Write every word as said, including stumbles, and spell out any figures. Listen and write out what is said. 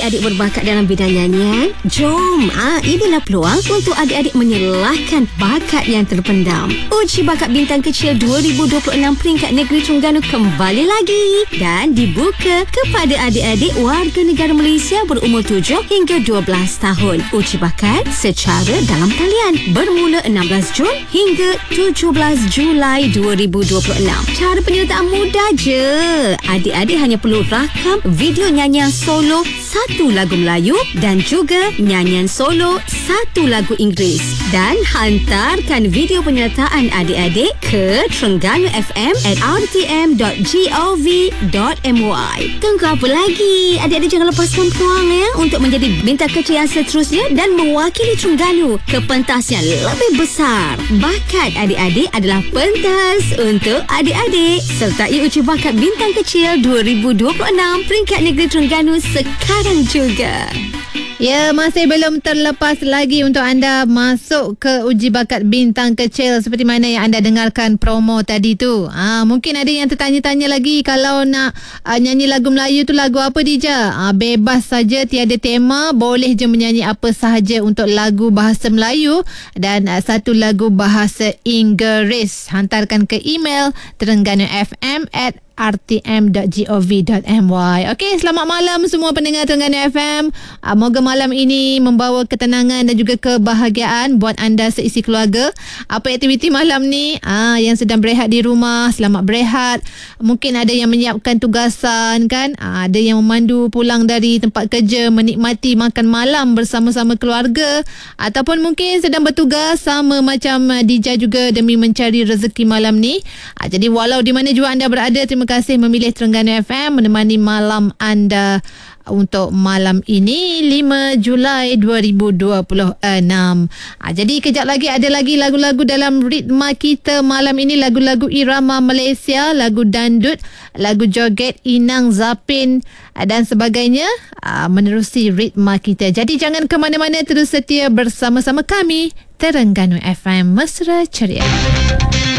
adik-adik berbakat dalam bidang nyanyian? Jom, ah, inilah peluang untuk adik-adik menyelahkan bakat yang terpendam. Uji Bakat Bintang Kecil dua ribu dua puluh enam peringkat negeri Terengganu kembali lagi dan dibuka kepada adik-adik warga negara Malaysia berumur tujuh hingga dua belas tahun. Uji bakat secara dalam talian bermula enam belas Jun hingga tujuh belas Julai dua ribu dua puluh enam. Cara penyertaan mudah je. Adik-adik hanya perlu rakam video nyanyian solo satu lagu Melayu dan juga nyanyian solo satu lagu Inggeris dan hantarkan video penyertaan adik-adik ke Terengganu F M at r t m dot gov dot my. Tunggu apa lagi? Adik-adik jangan lepaskan peluang ya untuk menjadi bintang kecil yang seterusnya dan mewakili Terengganu ke pentas yang lebih besar. Bakat adik-adik adalah pentas untuk adik-adik. Sertai Uji Bakat Bintang Kecil dua ribu dua puluh enam peringkat negeri Terengganu sekarang juga. Ya, masih belum terlepas lagi untuk anda masuk ke Uji Bakat Bintang Kecil seperti mana yang anda dengarkan promo tadi tu. Ah, mungkin ada yang tertanya-tanya lagi kalau nak uh, nyanyi lagu Melayu tu lagu apa Dija? Ah, bebas saja, tiada tema, boleh je menyanyi apa sahaja untuk lagu bahasa Melayu dan uh, satu lagu bahasa Inggeris. Hantarkan ke email terengganufm at r t m dot gov dot my. Okey, selamat malam semua pendengar Terengganu F M. Uh, moga malam ini membawa ketenangan dan juga kebahagiaan buat anda seisi keluarga. Apa aktiviti malam ni? Ah, yang sedang berehat di rumah, selamat berehat. Mungkin ada yang menyiapkan tugasan kan? Ah, ada yang memandu pulang dari tempat kerja, menikmati makan malam bersama-sama keluarga, ataupun mungkin sedang bertugas sama macam uh, Dija juga demi mencari rezeki malam ni. Ah, jadi walau di mana jua anda berada, terima Terima kasih memilih Terengganu F M menemani malam anda untuk malam ini lima Julai dua ribu dua puluh enam. Ha, jadi kejap lagi ada lagi lagu-lagu dalam ritma kita malam ini, lagu-lagu irama Malaysia, lagu dandut, lagu joget, inang, zapin dan sebagainya, ha, menerusi ritma kita. Jadi jangan ke mana-mana, terus setia bersama-sama kami Terengganu F M, mesra ceria.